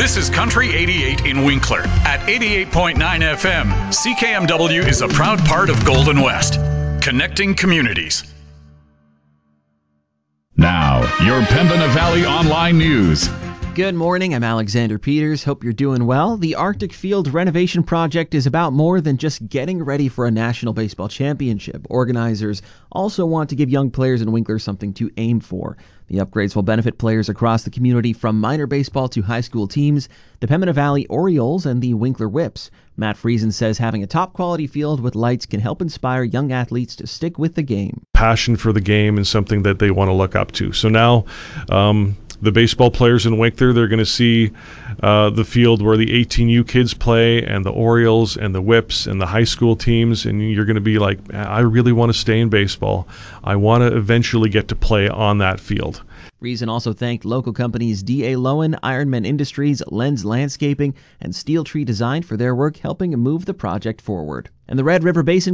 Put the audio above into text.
This is Country 88 in Winkler. At 88.9 FM, CKMW is a proud part of Golden West, connecting communities. Now, your Pembina Valley Online News. Good morning, I'm Alexander Peters. Hope you're doing well. The Arctic Field renovation project is about more than just getting ready for a national baseball championship. Organizers also want to give young players in Winkler something to aim for. The upgrades will benefit players across the community from minor baseball to high school teams, the Pembina Valley Orioles and the Winkler Whips. Matt Friesen says having a top-quality field with lights can help inspire young athletes to stick with the game. Passion for the game and something that they want to look up to. So now the baseball players in Winkler, they're going to see the field where the 18U kids play and the Orioles and the Whips and the high school teams, and you're going to be like, I really want to stay in baseball. I want to eventually get to play on that field. Friesen also thanked local companies D.A. Lowen, Ironman Industries, Lens Landscaping, and Steel Tree Design for their work helping move the project forward. And the Red River Basin